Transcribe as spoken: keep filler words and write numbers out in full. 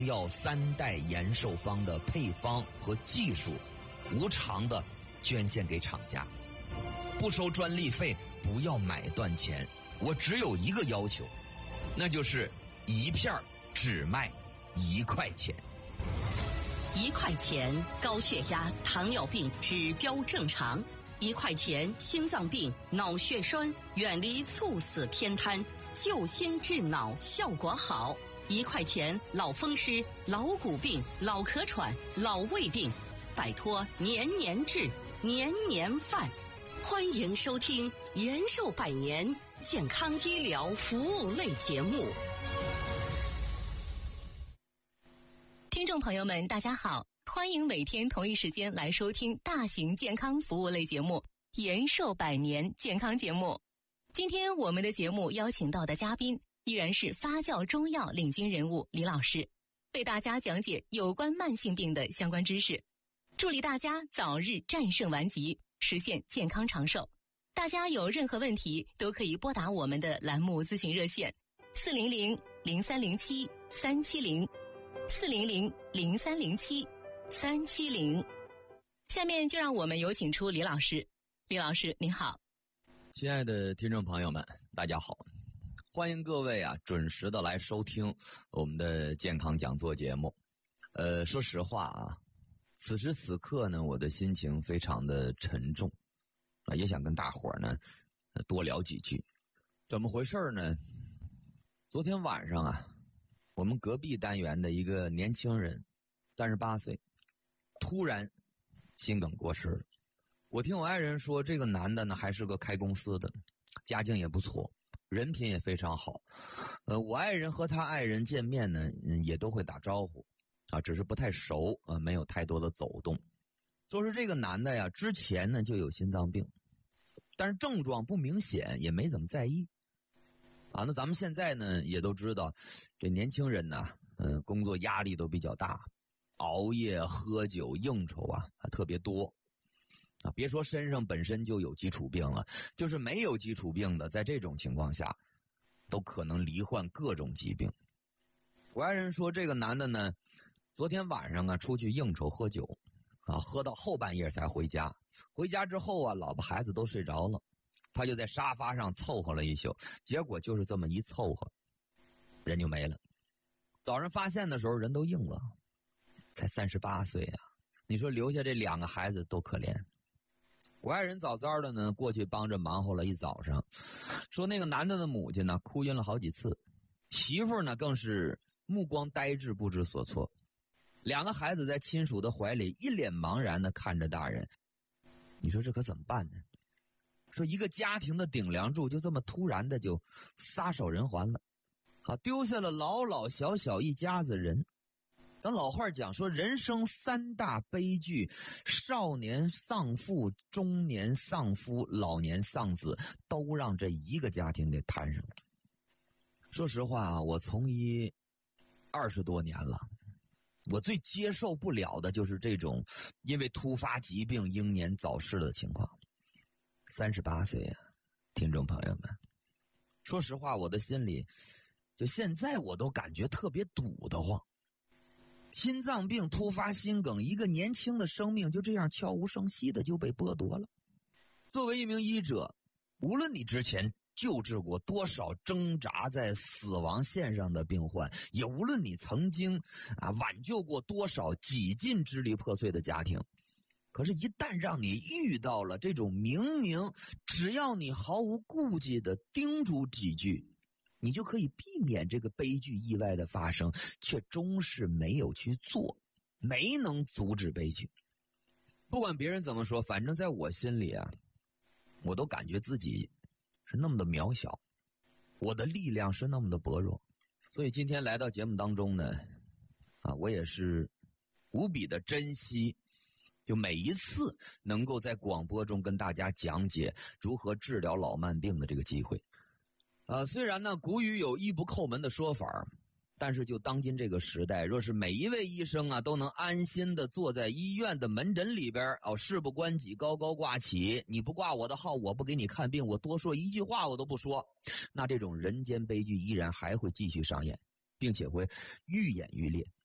药三代延寿方的配方和技术，无偿的捐献给厂家，不收专利费，不要买断钱。我只有一个要求，那就是一片只卖一块钱。 一块钱高血压、糖尿病指标正常，一块钱心脏病、脑血栓远离猝死偏瘫，救心治脑效果好。一块钱老风湿、老骨病、老咳喘、老胃病，摆脱年年治、年年犯。欢迎收听延寿百年健康医疗服务类节目。 听众朋友们，大家好，欢迎每天同一时间来收听大型健康服务类节目《延寿百年健康节目》。今天我们的节目邀请到的嘉宾依然是发酵中药领军人物李老师，为大家讲解有关慢性病的相关知识，助力大家早日战胜顽疾，实现健康长寿。大家有任何问题都可以拨打我们的栏目咨询热线四零零零三零七三七零四零零零三零七三七零。下面就让我们有请出李老师。李老师您好。 亲爱的听众朋友们，大家好，欢迎各位啊准时的来收听我们的健康讲座节目。呃，说实话啊，此时此刻呢，我的心情非常的沉重啊，也想跟大伙儿呢多聊几句。怎么回事呢？昨天晚上啊，我们隔壁单元的一个年轻人，三十八岁，突然心梗过世了。我听我爱人说，这个男的呢还是个开公司的，家境也不错，人品也非常好。呃，我爱人和他爱人见面呢，嗯、也都会打招呼啊，只是不太熟啊、呃，没有太多的走动。说是这个男的呀，之前呢就有心脏病，但是症状不明显，也没怎么在意。啊，那咱们现在呢也都知道，这年轻人呢，嗯、呃，工作压力都比较大，熬夜、喝酒、应酬啊，还特别多。啊，别说身上本身就有基础病了，就是没有基础病的，在这种情况下，都可能罹患各种疾病。我爱人说，这个男的呢，昨天晚上啊出去应酬喝酒，啊，喝到后半夜才回家。回家之后啊，老婆孩子都睡着了，他就在沙发上凑合了一宿，结果就是这么一凑合，人就没了。早上发现的时候，人都硬了，才三十八岁啊！你说留下这两个孩子多可怜。我爱人早早的呢过去帮着忙活了一早上，说那个男的的母亲呢哭晕了好几次，媳妇呢更是目光呆滞不知所措，两个孩子在亲属的怀里一脸茫然的看着大人。你说这可怎么办呢？说一个家庭的顶梁柱就这么突然的就撒手人寰了，好，丢下了老老小小一家子人。咱老话讲说，人生三大悲剧，少年丧父，中年丧夫，老年丧子，都让这一个家庭给摊上了。说实话啊，我从医二十多年了，我最接受不了的就是这种因为突发疾病英年早逝的情况。三十八岁啊，听众朋友们，说实话，我的心里就现在我都感觉特别堵得慌。心脏病、突发心梗，一个年轻的生命就这样悄无声息的就被剥夺了。作为一名医者，无论你之前救治过多少挣扎在死亡线上的病患，也无论你曾经啊挽救过多少几近支离破碎的家庭，可是一旦让你遇到了这种明明只要你毫无顾忌的叮嘱几句，你就可以避免这个悲剧意外的发生，却终是没有去做，没能阻止悲剧。不管别人怎么说，反正在我心里啊，我都感觉自己是那么的渺小，我的力量是那么的薄弱。所以今天来到节目当中呢，啊，我也是无比的珍惜，就每一次能够在广播中跟大家讲解如何治疗老慢病的这个机会。呃，虽然呢古语有医不叩门的说法，但是就当今这个时代，若是每一位医生啊都能安心的坐在医院的门诊里边，哦，事不关己高高挂起，你不挂我的号，我不给你看病，我多说一句话我都不说，那这种人间悲剧依然还会继续上演，并且会愈演愈烈。